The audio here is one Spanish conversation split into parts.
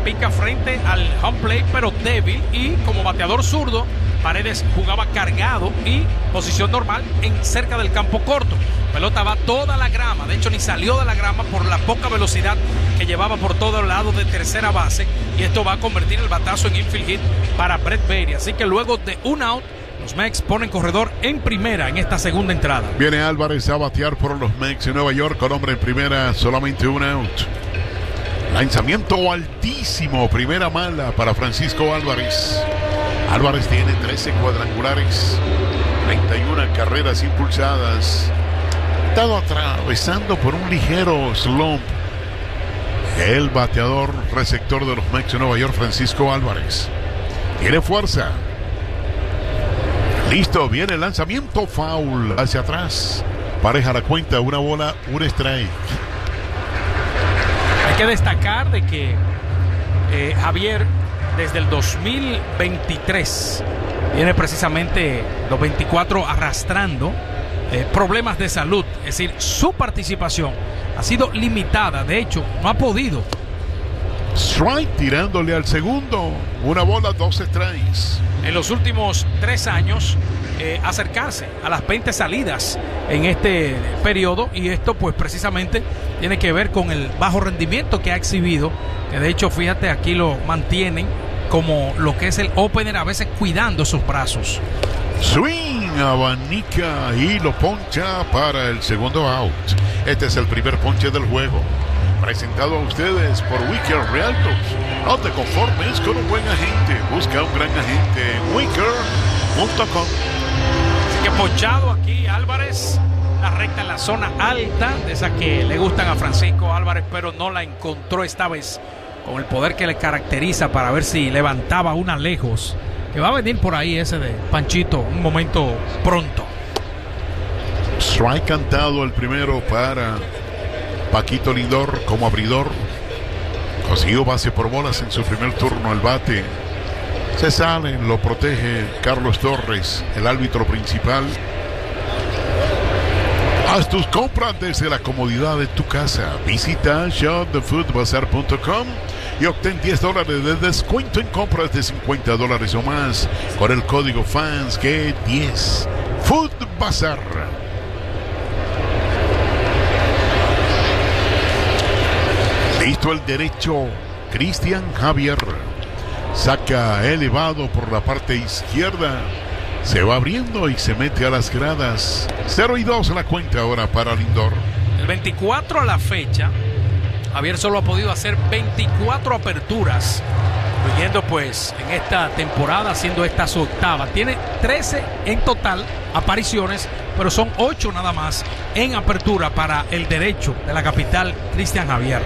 pica frente al home plate, pero débil, y como bateador zurdo, Paredes jugaba cargado y posición normal en cerca del campo corto. Pelota va toda la grama, de hecho ni salió de la grama por la poca velocidad que llevaba por todo el lado de tercera base, y esto va a convertir el batazo en infield hit para Brett Baty. Así que luego de un out, los Mets ponen corredor en primera en esta segunda entrada. Viene Álvarez a batear por los Mets en Nueva York con hombre en primera, solamente un out. Lanzamiento altísimo, primera mala para Francisco Álvarez. Álvarez tiene 13 cuadrangulares, 31 carreras impulsadas. Ha estado atravesando por un ligero slump el bateador receptor de los Mets de Nueva York, Francisco Álvarez. Tiene fuerza. Listo, viene el lanzamiento, foul hacia atrás. Pareja la cuenta, una bola, un strike. Hay que destacar de que Javier, desde el 2023, viene precisamente los 24 arrastrando problemas de salud. Es decir, su participación ha sido limitada. De hecho, no ha podido. Strike tirándole al segundo. Una bola, 2 strikes. En los últimos 3 años, acercarse a las 20 salidas en este periodo, y esto pues precisamente tiene que ver con el bajo rendimiento que ha exhibido, que de hecho, fíjate, aquí lo mantienen como lo que es el opener, a veces cuidando sus brazos. Swing, abanica y lo poncha para el segundo out. Este es el primer ponche del juego, presentado a ustedes por Wicker Realtors. No te conformes con un buen agente, busca un gran agente en wicker.com. Así que ponchado aquí Álvarez, la recta en la zona alta, de esas que le gustan a Francisco Álvarez, pero no la encontró esta vez con el poder que le caracteriza, para ver si levantaba una lejos, que va a venir por ahí ese de Panchito un momento pronto. Strike cantado el primero para Paquito Lindor como abridor. Consiguió base por bolas en su primer turno. El bate se sale, lo protege Carlos Torres, el árbitro principal. Haz tus compras desde la comodidad de tu casa. Visita shopthefoodbazaar.com y obtén $10 de descuento en compras de $50 o más con el código FANS10. Food Bazaar. Listo el derecho, Cristian Javier. Saca elevado por la parte izquierda. Se va abriendo y se mete a las gradas. 0-2 la cuenta ahora para Lindor. El 24 a la fecha, Javier solo ha podido hacer 24 aperturas, incluyendo pues en esta temporada, siendo esta su octava. Tiene 13 en total apariciones, pero son 8 nada más en apertura para el derecho de la capital, Cristian Javier.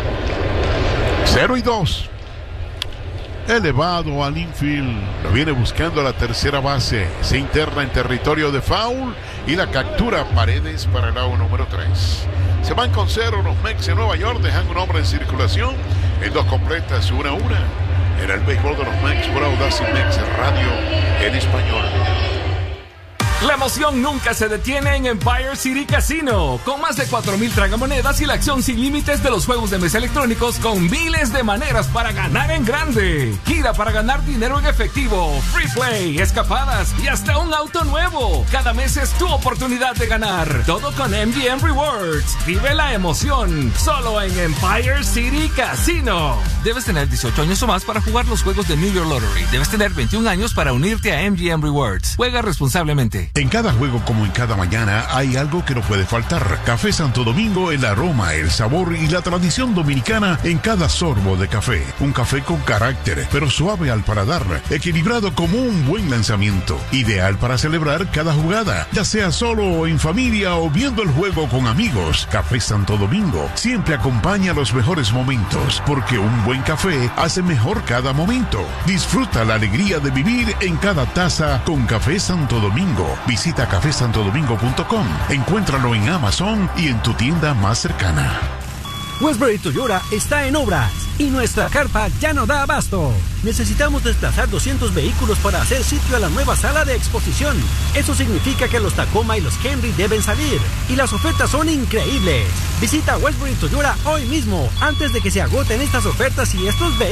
0-2. Elevado al infield, lo viene buscando a la tercera base, se interna en territorio de foul y la captura Paredes para el out número 3. Se van con 0 los Mets de Nueva York, dejan un hombre en circulación en 2 completas, 1-1. Era el béisbol de los Mets por Audacy Mets Radio en español. La emoción nunca se detiene en Empire City Casino, con más de 4,000 tragamonedas y la acción sin límites de los juegos de mesa electrónicos, con miles de maneras para ganar en grande. Gira para ganar dinero en efectivo, free play, escapadas y hasta un auto nuevo. Cada mes es tu oportunidad de ganar. Todo con MGM Rewards. Vive la emoción, solo en Empire City Casino. Debes tener 18 años o más para jugar los juegos de New York Lottery. Debes tener 21 años para unirte a MGM Rewards. Juega responsablemente. En cada juego, como en cada mañana, hay algo que no puede faltar. Café Santo Domingo, el aroma, el sabor y la tradición dominicana en cada sorbo de café. Un café con carácter, pero suave al paladar, equilibrado como un buen lanzamiento. Ideal para celebrar cada jugada, ya sea solo o en familia o viendo el juego con amigos. Café Santo Domingo siempre acompaña los mejores momentos, porque un buen café hace mejor cada momento. Disfruta la alegría de vivir en cada taza con Café Santo Domingo. Visita cafesantodomingo.com. Encuéntralo en Amazon y en tu tienda más cercana. Westbury Toyota está en obras y nuestra carpa ya no da abasto. Necesitamos desplazar 200 vehículos para hacer sitio a la nueva sala de exposición. Eso significa que los Tacoma y los Camry deben salir y las ofertas son increíbles. Visita Westbury Toyota hoy mismo, antes de que se agoten estas ofertas y estos vehículos.